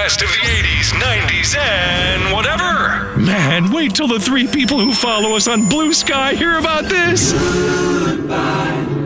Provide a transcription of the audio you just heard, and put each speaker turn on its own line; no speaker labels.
best of the 80s, 90s, and whatever.
Man, wait till the 3 people who follow us on Blue Sky hear about this.
Goodbye.